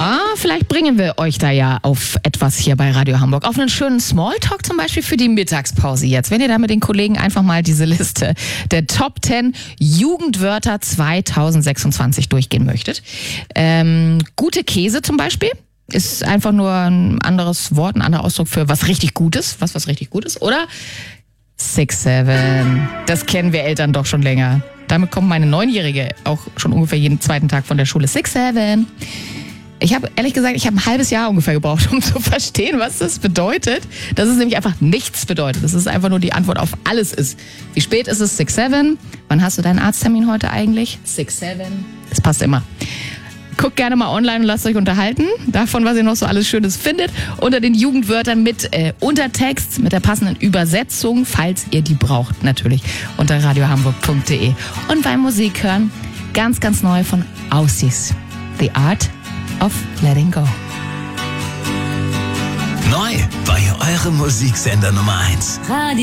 Vielleicht bringen wir euch da ja auf etwas hier bei Radio Hamburg. Auf einen schönen Smalltalk zum Beispiel für die Mittagspause jetzt. Wenn ihr da mit den Kollegen einfach mal diese Liste der Top 10 Jugendwörter 2026 durchgehen möchtet. Gute Käse zum Beispiel ist einfach nur ein anderes Wort, ein anderer Ausdruck für was richtig Gutes. Was richtig Gutes, oder? 6-7. Das kennen wir Eltern doch schon länger. Damit kommt meine 9-Jährige auch schon ungefähr jeden zweiten Tag von der Schule. 6-7. Ich habe ehrlich gesagt, ein halbes Jahr ungefähr gebraucht, um zu verstehen, was das bedeutet. Dass es nämlich einfach nichts bedeutet. Das ist einfach nur die Antwort auf alles ist. Wie spät ist es? 6-7. Wann hast du deinen Arzttermin heute eigentlich? 6-7. Das passt immer. Guckt gerne mal online und lasst euch unterhalten. Davon, was ihr noch so alles Schönes findet. Unter den Jugendwörtern mit Untertext, mit der passenden Übersetzung, falls ihr die braucht, natürlich. Unter radiohamburg.de. Und beim Musik hören, ganz, ganz neu von Aussies. The Art of Letting Go. Neu bei eurem Musiksender Nummer 1.